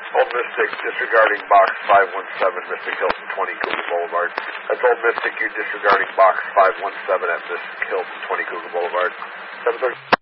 Old Mystic disregarding box 517, Mystic Hilton 20 Cougar Boulevard. That's Old Mystic, you're disregarding box 517 at Mystic Hilton 20 Cougar Boulevard. 730.